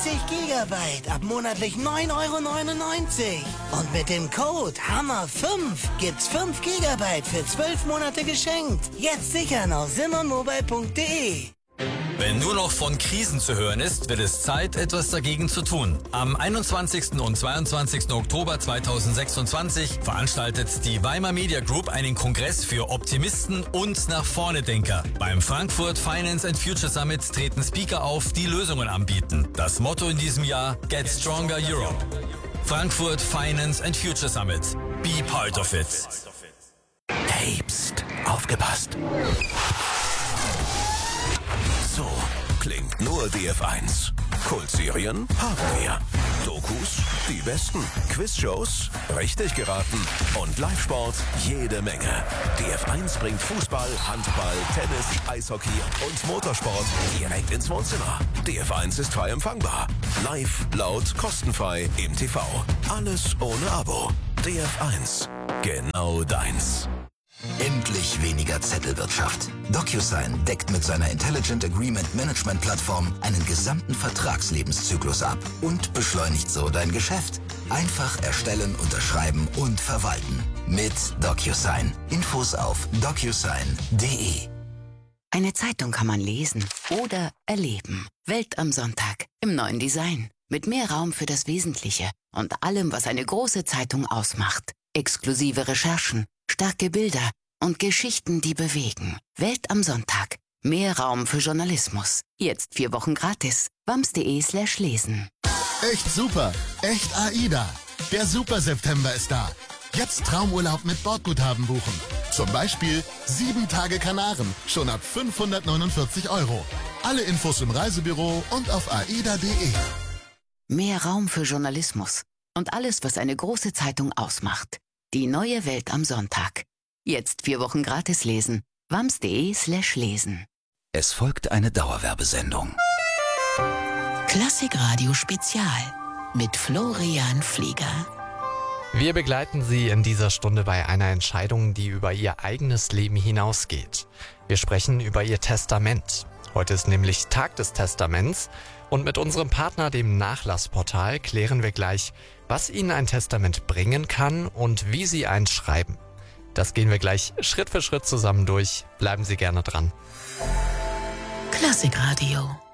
Gigabyte ab monatlich 9,99 €. Und mit dem Code HAMMER5 gibt's 5 Gigabyte für 12 Monate geschenkt. Jetzt sichern auf simonmobile.de. Wenn nur noch von Krisen zu hören ist, wird es Zeit, etwas dagegen zu tun. Am 21. und 22. Oktober 2026 veranstaltet die Weimar Media Group einen Kongress für Optimisten und Nach-Vorne-Denker. Beim Frankfurt Finance and Future Summit treten Speaker auf, die Lösungen anbieten. Das Motto in diesem Jahr: Get Stronger Europe. Frankfurt Finance and Future Summit. Be part of it. Hey, pst, aufgepasst. So klingt nur DF1. Kultserien haben wir. Dokus, die besten. Quizshows, richtig geraten. Und Live-Sport, jede Menge. DF1 bringt Fußball, Handball, Tennis, Eishockey und Motorsport direkt ins Wohnzimmer. DF1 ist frei empfangbar. Live, laut, kostenfrei im TV. Alles ohne Abo. DF1. Genau deins. Endlich weniger Zettelwirtschaft. DocuSign deckt mit seiner Intelligent Agreement Management Plattform einen gesamten Vertragslebenszyklus ab und beschleunigt so dein Geschäft. Einfach erstellen, unterschreiben und verwalten. Mit DocuSign. Infos auf docusign.de. Eine Zeitung kann man lesen oder erleben. Welt am Sonntag im neuen Design. Mit mehr Raum für das Wesentliche und allem, was eine große Zeitung ausmacht. Exklusive Recherchen, starke Bilder und Geschichten, die bewegen. Welt am Sonntag. Mehr Raum für Journalismus. Jetzt 4 Wochen gratis. wams.de/lesen. Echt super. Echt AIDA. Der Super September ist da. Jetzt Traumurlaub mit Bordguthaben buchen. Zum Beispiel 7 Tage Kanaren. Schon ab 549 €. Alle Infos im Reisebüro und auf aida.de. Mehr Raum für Journalismus und alles, was eine große Zeitung ausmacht. Die neue Welt am Sonntag. Jetzt 4 Wochen gratis lesen. wams.de/lesen. Es folgt eine Dauerwerbesendung. Klassikradio Spezial mit Florian Flieger. Wir begleiten Sie in dieser Stunde bei einer Entscheidung, die über Ihr eigenes Leben hinausgeht. Wir sprechen über Ihr Testament. Heute ist nämlich Tag des Testaments und mit unserem Partner, dem Nachlassportal, klären wir gleich, was Ihnen ein Testament bringen kann und wie Sie eins schreiben. Das gehen wir gleich Schritt für Schritt zusammen durch. Bleiben Sie gerne dran. Klassikradio.